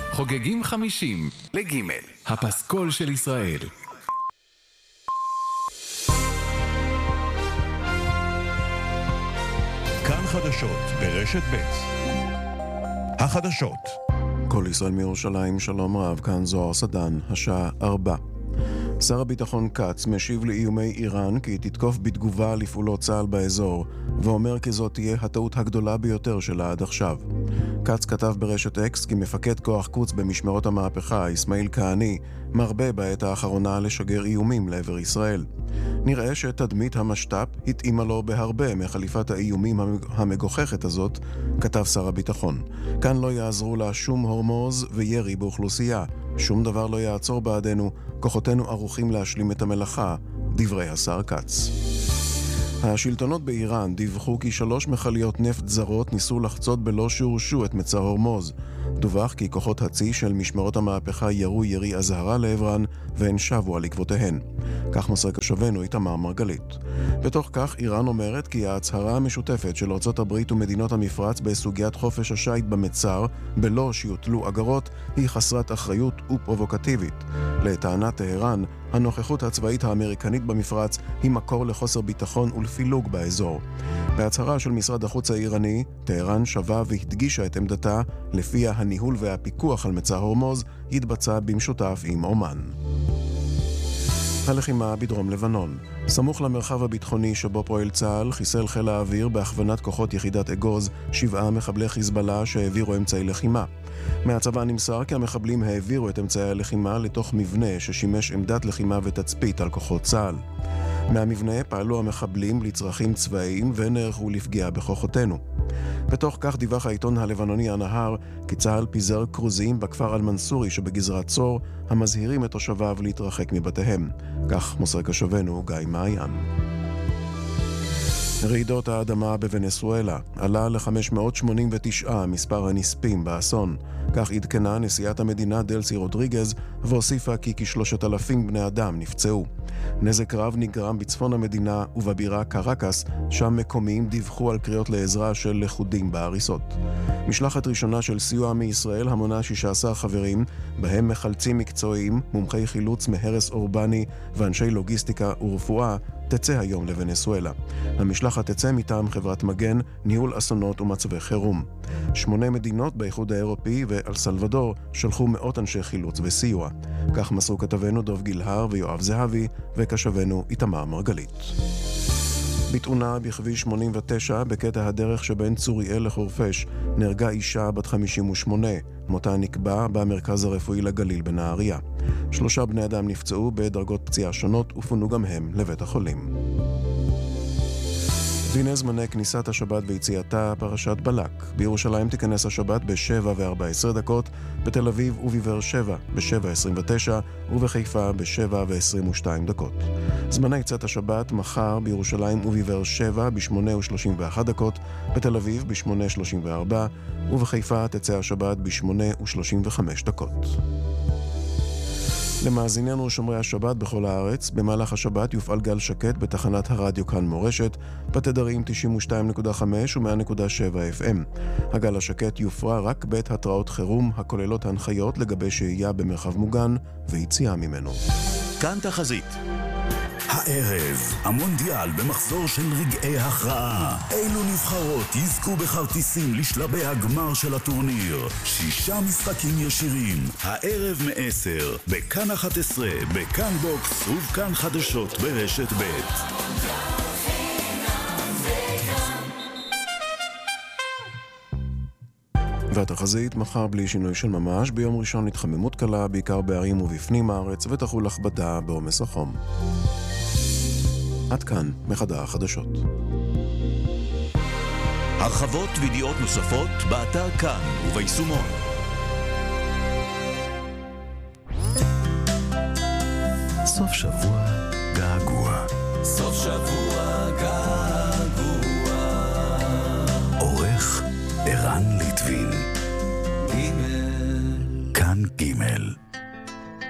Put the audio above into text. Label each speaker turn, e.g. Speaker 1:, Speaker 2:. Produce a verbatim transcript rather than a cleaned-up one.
Speaker 1: חוגגים חמישים לגימל, הפסקול של ישראל.
Speaker 2: כאן חדשות ברשת ב'. החדשות.
Speaker 3: כל ישראל מירושלים, שלום רב, כאן זוהר סדן, השעה ארבע. שר הביטחון קץ משיב לאיומי איראן כי תתקוף בתגובה לפעולות צה"ל באזור, ואומר כי זאת תהיה הטעות הגדולה ביותר שלה עד עכשיו. קץ כתב ברשת אקס כי מפקד כוח קוץ במשמרות המהפכה, אסמאעיל כהני, מרבה בעת האחרונה לשגר איומים לעבר ישראל. נראה שתדמית המשת"פ התאימה לו בהרבה מחליפת האיומים המגוחכת הזאת, כתב שר הביטחון. כאן לא יעזרו לה שום הורמוז וירי באוכלוסייה. שום דבר לא יעצור בעדנו, כוחותינו ערוכים להשלים את המלאכה, דברי השר קץ. השלטונות באיראן דיווחו כי שלוש מכליות נפט זרות ניסו לחצות בלא שהורשו את מצר הורמוז. דווח כי כוחות הצי של משמרות המהפכה ירו ירי אזהרה לעברן והן שבו על עקבותיהן. כך מוסר כתבנו איתמר מרגלית. בתוך כך איראן אומרת כי ההצהרה המשותפת של ארצות הברית ומדינות המפרץ בסוגיית חופש השייט במצר בלא שיוטלו אגרות היא חסרת אחריות ופרובוקטיבית. לטענת טהרן, הנוכחות הצבאית האמריקנית במפרץ היא מקור לחוסר ביטחון ולפילוג באזור. בהצהרה של משרד החוץ האיראני, טהרן שווה והדגישה את עמדתה לפיה הניהול והפיקוח על מצר הורמוז יתבצע במשותף עם אומן. הלחימה בדרום לבנון. סמוך למרחב הביטחוני שבו פועל צה"ל, חיסל חיל האוויר בהכוונת כוחות יחידת אגוז שבעה מחבלי חיזבאללה שהעבירו אמצעי לחימה. מהצבא נמסר כי המחבלים העבירו את אמצעי הלחימה לתוך מבנה ששימש עמדת לחימה ותצפית על כוחות צה"ל. מהמבנה פעלו המחבלים לצרכים צבאיים ונערכו לפגיעה בכוחותינו. בתוך כך דיווח העיתון הלבנוני הנהר כי צה"ל פיזר קרוזים בכפר אל-מנסורי שבגזרת צור המזהירים את תושביו להתרחק מבתיהם. כך מוסר כתבנו גיא מעיין. רעידות האדמה בוונצואלה עלה ל-חמש מאות שמונים ותשע מספר הנספים באסון. כך עדכנה נשיאת המדינה דלסי רודריגז והוסיפה כי כשלושת אלפים בני אדם נפצעו. נזק רב נגרם בצפון המדינה ובבירה קרקס, שם מקומיים דיווחו על קריאות לעזרה של לכודים בהריסות. משלחת ראשונה של סיוע מישראל המונה שישה עשר חברים, בהם מחלצים מקצועיים, מומחי חילוץ מהרס אורבני ואנשי לוגיסטיקה ורפואה, תצא היום לוונצואלה. המשלחת תצא מטעם חברת מגן, ניהול אסונות ומצבי חירום. שמונה מדינות באיחוד האירופי ואל סלבדור שלחו מאות אנשי חילוץ וסיוע. כך מסרו כתבנו דוב גילהר ויואב זהבי וכתבנו איתמר מרגלית. בתאונה בכביש שמונים ותשע בקטע הדרך שבין צוריאל לחורפש נהרגה אישה בת חמישים ושמונה. מותה נקבע במרכז הרפואי לגליל בנהריה. שלושה בני אדם נפצעו בדרגות פציעה שונות ופונו גם הם לבית החולים. והנה זמני כניסת השבת ויציאתה, פרשת בלק. בירושלים תיכנס השבת ב-שבע וארבע עשרה דקות, בתל אביב ובבאר שבע ב-שבע עשרים ותשע ובחיפה ב-שבע ועשרים ושתיים דקות. זמני צאת השבת מחר בירושלים ובבאר שבע ב-שמונה ושלושים ואחת דקות, בתל אביב ב-שמונה שלושים וארבע ובחיפה תצא השבת ב-שמונה ושלושים וחמש דקות. למאזיננו שומרי השבת בכל הארץ, במהלך השבת יופעל גל שקט בתחנת הרדיו כאן מורשת, בתדרים תשעים ושתיים נקודה חמש ו-מאה נקודה שבע אף אם. הגל השקט יופרע רק בעת התראות חירום הכוללות הנחיות לגבי שהייה במרחב מוגן ויציאה ממנו.
Speaker 2: כאן תחזית. הערב, המונדיאל במחזור של רגעי הכרעה. אילו נבחרות יזכו בכרטיסים לשלבי הגמר של הטורניר? שישה משחקים ישירים. הערב מעשר, בכאן אחת עשרה, בכאן בוקס ובכאן חדשות ברשת ב'.
Speaker 3: והתחזית מחר בלי שינוי של ממש, ביום ראשון התחממות קלה בעיקר בערים ובפנים הארץ ותחול הכבדה בעומס החום. עד כאן מחדר החדשות.
Speaker 2: הרחבות וידיעות נוספות באתר כאן וביישומון.
Speaker 4: סוף שבוע געגוע.
Speaker 5: סוף שבוע געגוע.
Speaker 4: עורך ערן ליטבין.
Speaker 5: גימל.
Speaker 4: כאן גימל.